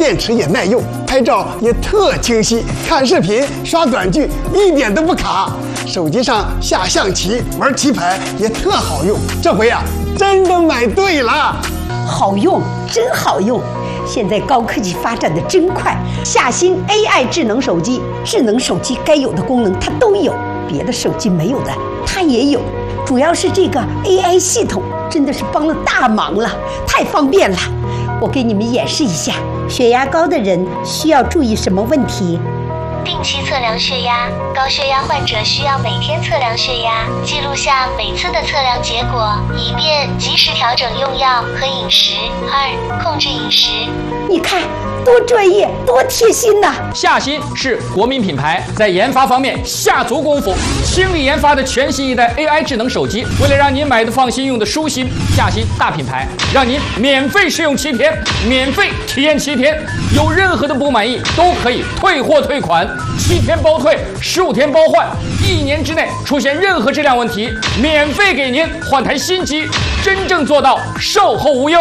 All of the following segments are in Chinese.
电池也耐用，拍照也特清晰，看视频、刷短剧一点都不卡。手机上下象棋、玩棋牌也特好用。这回真的买对了， 好用，真好用。现在高科技发展的真快，夏新 AI 智能手机，智能手机该有的功能它都有，别的手机没有的它也有。主要是这个 AI 系统真的是帮了大忙了，太方便了。我给你们演示一下，血压高的人需要注意什么问题？ 定期测量血压，高血压患者需要每天测量血压，记录下每次的测量结果，以便及时调整用药和饮食。2、控制饮食。 你看，多专业，多贴心呐！ 夏新是国民品牌，在研发方面下足功夫，倾力研发的全新一代 AI 智能手机。为了让您买的放心，用的舒心，夏新大品牌让您免费试用7天，免费体验7天，有任何的不满意都可以退货退款，7天包退，15天包换，1年之内出现任何质量问题，免费给您换台新机，真正做到售后无忧。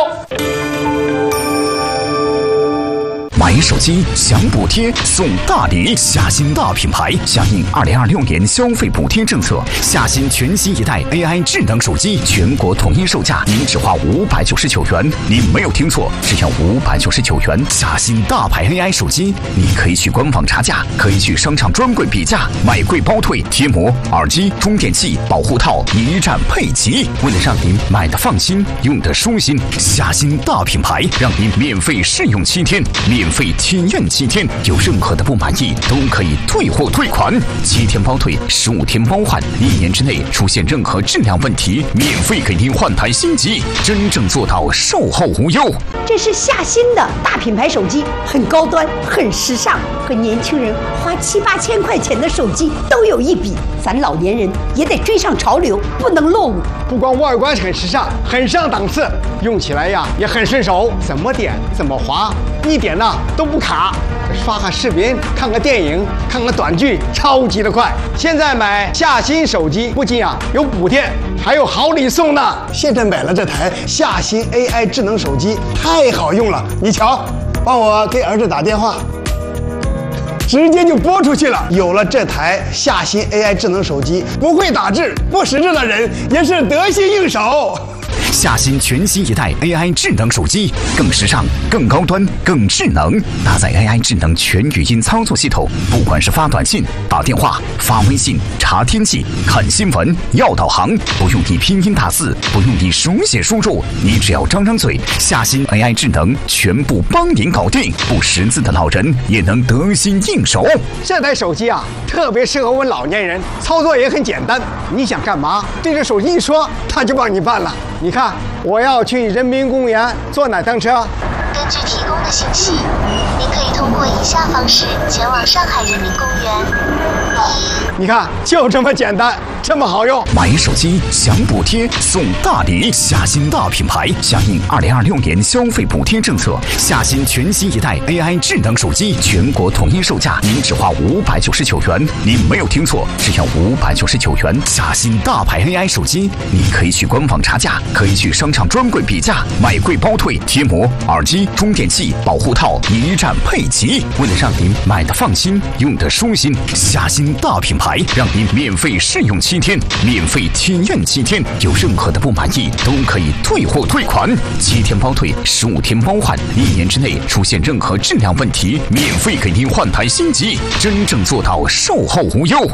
买手机享补贴送大礼，夏新大品牌响应2026年消费补贴政策，夏新全新一代 AI 智能手机全国统一售价，您只花599元。您没有听错，只要599元。夏新大牌 AI 手机，你可以去官网查价，可以去商场专柜比价，买贵包退，贴膜、耳机、充电器、保护套一站配齐。为了让您买的放心，用的舒心，夏新大品牌让您免费试用7天，免费体验7天，有任何的不满意都可以退货退款，7天包退，15天包换，1年之内出现任何质量问题，免费给您换台新机，真正做到售后无忧。 这是夏新的大品牌手机，很高端，很时尚，和年轻人花7、8千块钱的手机都有一比。咱老年人也得追上潮流，不能落伍。 不光外观很时尚，很上档次，用起来也很顺手，怎么点怎么滑，一点都不卡。刷个视频，看个电影，看个短剧，超级的快。现在买夏新手机不仅有补贴，还有好礼送呢。现在买了这台夏新 AI 智能手机，太好用了。你瞧，帮我给儿子打电话，直接就拨出去了。有了这台夏新 AI 智能手机，不会打字、不识字的人也是得心应手。 夏新全新一代 AI 智能手机，更时尚、更高端、更智能，搭载 AI 智能全语音操作系统，不管是发短信、打电话、发微信、查天气、看新闻、要导航，不用你拼音打字，不用你手写输入，你只要张张嘴，夏新 AI 智能全部帮您搞定，不识字的老人也能得心应手。 这台手机特别适合我们老年人，操作也很简单，你想干嘛，对着手机一说，它就帮你办了。你看，我要去人民公园坐哪趟车？ 根据提供的信息，您可以通过以下方式前往上海人民公园。 你看，就这么简单，这么好用。 买手机享补贴送大礼，夏新大品牌响应2026年消费补贴政策，夏新全新一代 AI 智能手机全国统一售价，您只花599元。您没有听错，只要599元。夏新大牌 AI 手机，你可以去官网查价，可以去商场专柜比价，买贵包退，贴膜、耳机、充电器、保护套一站配齐。为了让您买的放心，用的舒心，夏新大品牌让您免费试用7天，免费体验7天，有任何的不满意都可以退货退款，7天包退，15天包换，1年之内出现任何质量问题，免费给您换台新机，真正做到售后无忧。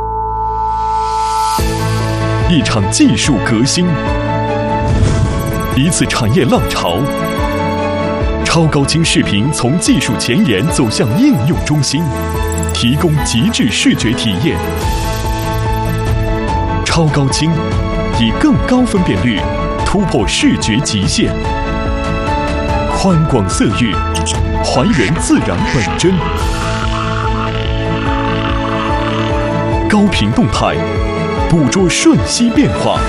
一场技术革新，一次产业浪潮，超高清视频从技术前沿走向应用中心，提供极致视觉体验。超高清以更高分辨率突破视觉极限，宽广色域还原自然本真，高频动态捕捉瞬息变化。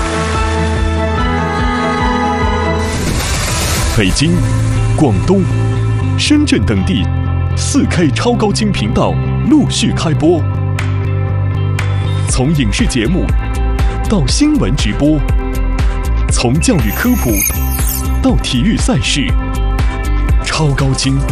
北京、广东、深圳等地4K 超高清频道陆续开播，从影视节目到新闻直播，从教育科普到体育赛事，超高清